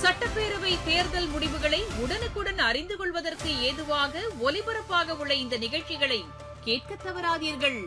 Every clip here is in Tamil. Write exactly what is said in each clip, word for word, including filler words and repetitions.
சட்டப்பேரவை தேர்தல் முடிவுகளை உடனுக்குடன் அறிந்து கொள்வதற்கு ஏதுவாக ஒலிபரப்பாக உள்ள இந்த நிகழ்ச்சிகளை கேட்க தவறாதீர்கள்.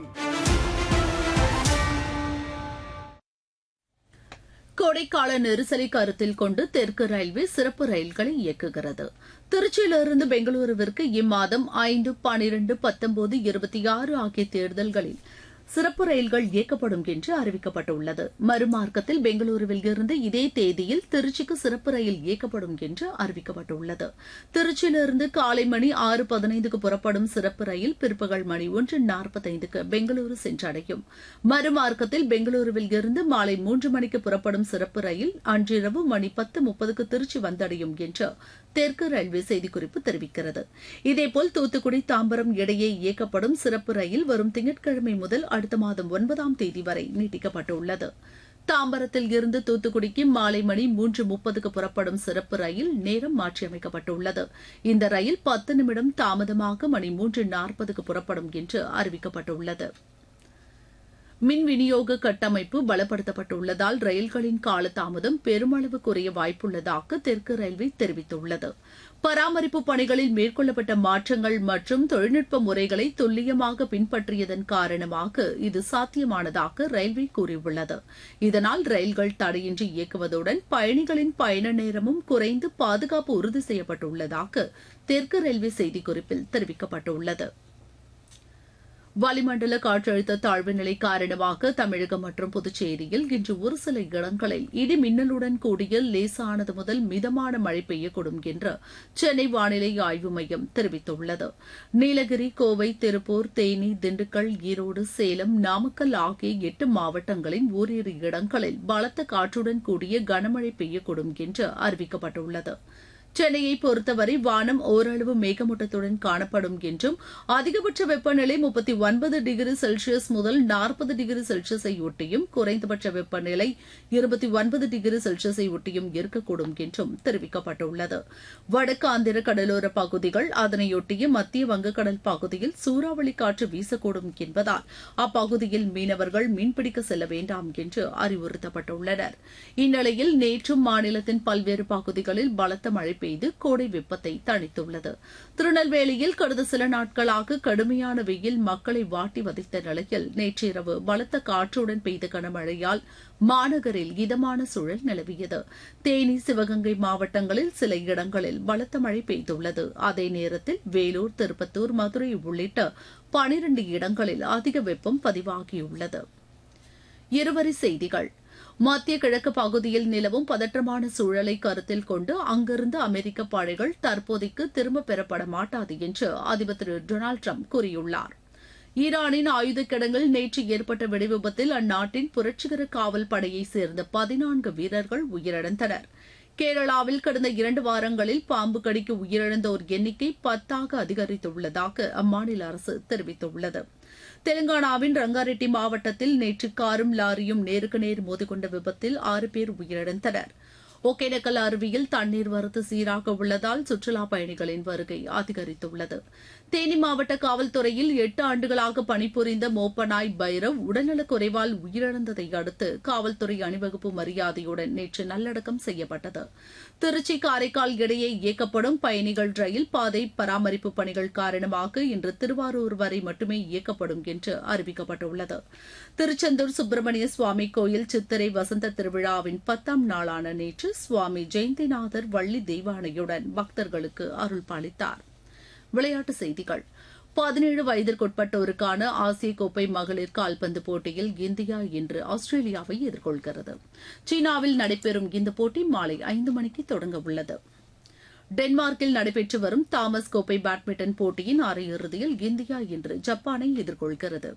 கோடைக்கால நெரிசலை கருத்தில் கொண்டு தெற்கு ரயில்வே சிறப்பு ரயில்களை இயக்குகிறது. திருச்சியிலிருந்து பெங்களூருவிற்கு இம்மாதம் ஐந்து, பனிரண்டு, பத்தொன்பது, இருபத்தி ஆறு ஆகிய தேர்தல்களில் சிறப்பு ரயில்கள் இயக்கப்படும் என்று அறிவிக்கப்பட்டுள்ளது. மறுமார்க்கத்தில் பெங்களூருவில் இருந்து இதே தேதியில் திருச்சிக்கு சிறப்பு ரயில் இயக்கப்படும் என்று அறிவிக்கப்பட்டுள்ளது. திருச்சியிலிருந்து காலை மணி ஆறு பதினைந்துக்கு புறப்படும் சிறப்பு ரயில் பிற்பகல் மணி ஒன்று நாற்பத்தைந்துக்கு பெங்களூரு சென்றடையும். மறுமார்க்கத்தில் பெங்களூருவில் இருந்து மாலை மூன்று மணிக்கு புறப்படும் சிறப்பு ரயில் அன்றிரவு மணி பத்து முப்பதுக்கு திருச்சி வந்தடையும் என்று தெற்கு ரயில்வே செய்திக்குறிப்பு தெரிவிக்கிறது. இதேபோல் தூத்துக்குடி தாம்பரம் இடையே இயக்கப்படும் சிறப்பு ரயில் வரும் திங்கட்கிழமை முதல் அடுத்த மாதம் ஒன்பதாம் தேதி வரை நீட்டிக்கப்பட்டுள்ளது. தாம்பரத்தில் இருந்து தூத்துக்குடிக்கு மாலை மணி மூன்று முப்பதுக்கு புறப்படும் சிறப்பு ரயில் நேரம் மாற்றியமைக்கப்பட்டுள்ளது. இந்த ரயில் பத்து நிமிடம் தாமதமாக மணி மூன்று நாற்பதுக்கு புறப்படும் என்று அறிவிக்கப்பட்டுள்ளது. மின் விநியோக கட்டமைப்பு பலப்படுத்தப்பட்டுள்ளதால் ரயில்களின் காலதாமதம் பெருமளவு குறைய வாய்ப்புள்ளதாக தெற்கு ரயில்வே தெரிவித்துள்ளது. பராமரிப்பு பணிகளில் மேற்கொள்ளப்பட்ட மாற்றங்கள் மற்றும் தொழில்நுட்ப முறைகளை துல்லியமாக பின்பற்றியதன் காரணமாக இது சாத்தியமானதாக ரயில்வே கூறியுள்ளது. இதனால் ரயில்கள் தடையின்றி இயக்குவதுடன் பயணிகளின் பயண நேரமும் குறைந்து பாதுகாப்பு உறுதி செய்யப்பட்டுள்ளதாக தெற்கு ரயில்வே செய்திக்குறிப்பில் தெரிவிக்கப்பட்டுள்ளது. வளிமண்டல காற்றழுத்த தாழ்வு நிலை காரணமாக தமிழகம் மற்றும் புதுச்சேரியில் இன்று ஒரு சில இடங்களில் இடி மின்னலுடன் கூடிய லேசானது முதல் மிதமான மழை பெய்யக்கூடும் என்று சென்னை வானிலை ஆய்வு மையம் தெரிவித்துள்ளது. நீலகிரி, கோவை, திருப்பூர், தேனி, திண்டுக்கல், ஈரோடு, சேலம், நாமக்கல் ஆகிய எட்டு மாவட்டங்களின் ஓரிரு இடங்களில் பலத்த காற்றுடன் கூடிய கனமழை பெய்யக்கூடும் என்று அறிவிக்கப்பட்டுள்ளது. சென்னையை பொறுத்தவரை வானம் ஓரளவு மேகமூட்டத்துடன் காணப்படும் என்றும் அதிகபட்ச வெப்பநிலை முப்பத்தி ஒன்பது டிகிரி செல்சியஸ் முதல் நாற்பது டிகிரி செல்சியஸை ஒட்டியும் குறைந்தபட்ச வெப்பநிலை இருபத்தி ஒன்பது டிகிரி செல்சியஸை ஒட்டியும் இருக்கக்கூடும் என்றும் தெரிவிக்கப்பட்டுள்ளது. வடக்கு ஆந்திர கடலோர பகுதிகள் அதனையொட்டிய மத்திய வங்கக்கடல் பகுதியில் சூறாவளி காற்று வீசக்கூடும் என்பதால் அப்பகுதியில் மீனவர்கள் மீன்பிடிக்க செல்ல வேண்டாம் என்று அறிவுறுத்தப்பட்டுள்ளனர். இந்நிலையில் நேற்றும் மாநிலத்தின் பல்வேறு பகுதிகளில் பலத்த மழை பெய்து கோடை வெப்பத்தை தணித்துள்ளது. திருநெல்வேலியில் கடந்த சில நாட்களாக கடுமையான வெயில் மக்களை வாட்டி வதைத்த நிலையில் நேற்றிரவு பலத்த காற்றுடன் பெய்த கனமழையால் மாநகரில் இதமான சூழல் நிலவியது. தேனி, சிவகங்கை மாவட்டங்களில் சில இடங்களில் பலத்த மழை பெய்துள்ளது. அதே நேரத்தில் வேலூர், திருப்பத்தூர், மதுரை உள்ளிட்ட பனிரண்டு இடங்களில் அதிக வெப்பம் பதிவாகியுள்ளது. இருவரி செய்திகள். மத்திய கிழக்கு பகுதியில் நிலவும் பதற்றமான சூழலை கருத்தில் கொண்டு அங்கிருந்து அமெரிக்க படைகள் தற்போதைக்கு திரும்பப் பெறப்பட மாட்டாது என்று அதிபர் திரு டொனால்டு டிரம்ப் கூறியுள்ளார். ஈரானின் ஆயுத கிடங்கில் நேற்று ஏற்பட்ட வெடிவிபத்தில் அந்நாட்டின் புரட்சிகர காவல் படையைச் சேர்ந்த பதினான்கு வீரர்கள் உயிரிழந்தனர். கேரளாவில் கடந்த இரண்டு வாரங்களில் பாம்பு கடிக்கு உயிரிழந்தோர் எண்ணிக்கை பத்தாக அதிகரித்துள்ளதாக அம்மாநில அரசு தெரிவித்துள்ளது. தெலங்கானாவின் ரங்காரெட்டி மாவட்டத்தில் நேற்று காரும் லாரியும் நேருக்கு நேர் மோதிக்கொண்ட விபத்தில் ஆறு பேர் உயிரிழந்தனர். ஒகேனக்கல் அருவியில் தண்ணீர் வரத்து சீராக உள்ளதால் சுற்றுலாப் பயணிகளின் வருகை அதிகரித்துள்ளது. தேனி மாவட்ட காவல்துறையில் எட்டு ஆண்டுகளாக பணிபுரிந்த மோப்பனாய் பைரவ் உடல்நலக் குறைவால் உயிரிழந்ததை அடுத்து காவல்துறை அணிவகுப்பு மரியாதையுடன் நேற்று நல்லடக்கம் செய்யப்பட்டது. திருச்சி, காரைக்கால் இடையே இயக்கப்படும் பயணிகள் ரயில் பாதை பராமரிப்பு பணிகள் காரணமாக இன்று திருவாரூர் வரை மட்டுமே இயக்கப்படும் என்று அறிவிக்கப்பட்டுள்ளது. திருச்செந்தூர் சுப்பிரமணிய சுவாமி கோயில் சித்திரை வசந்த திருவிழாவின் பத்தாம் நாளான நேற்று சுவாமி ஜெயந்திநாதர் வள்ளி தெய்வானையுடன் பக்தர்களுக்கு அருள் பாலித்தார். விளையாட்டுச் செய்திகள். பதினேழு வயதிற்குட்பட்டோருக்கான ஆசிய கோப்பை மகளிர் கால்பந்து போட்டியில் இந்தியா இன்று ஆஸ்திரேலியாவை எதிர்கொள்கிறது. சீனாவில் நடைபெறும் இந்த போட்டி மாலை ஐந்து மணிக்கு தொடங்க உள்ளது. டென்மார்க்கில் நடைபெற்று வரும் தாமஸ் கோப்பை பேட்மிண்டன் போட்டியின் அரையிறுதியில் இந்தியா இன்று ஜப்பானை எதிர்கொள்கிறது.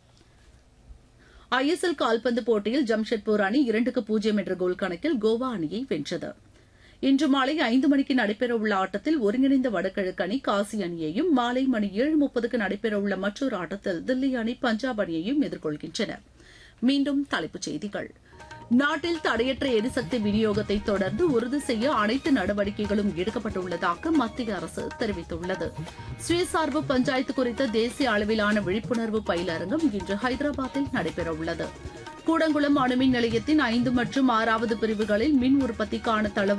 ஐ எஸ் எல் கால்பந்து போட்டியில் ஜம்ஷெட்பூர் அணி இரண்டுக்கு பூஜ்ஜியம் என்ற கோல் கணக்கில் கோவா அணியை வென்றது. இன்று மாலை ஐந்து மணிக்கு நடைபெறவுள்ள ஆட்டத்தில் ஒருங்கிணைந்த வடகிழக்கு அணி காசி அணியையும், மாலை மணி ஏழு முப்பதுக்கு நடைபெறவுள்ள மற்றொரு ஆட்டத்தில் தில்லி அணி பஞ்சாப் அணியையும் எதிர்கொள்கின்றன. மீண்டும் தலைப்புச் செய்திகள். நாட்டில் தடையற்ற எரிசக்தி விநியோகத்தை தொடர்ந்து உறுதி செய்ய அனைத்து நடவடிக்கைகளும் எடுக்கப்பட்டுள்ளதாக மத்திய அரசு தெரிவித்துள்ளது. சுயசார்பு பஞ்சாயத்து குறித்த தேசிய அளவிலான விழிப்புணர்வு பயிலரங்கம் இன்று ஹைதராபாத்தில் நடைபெறவுள்ளது. கூடங்குளம் அணுமின் நிலையத்தின் ஐந்து மற்றும் ஆறாவது பிரிவுகளில் மின் உற்பத்திக்கான தள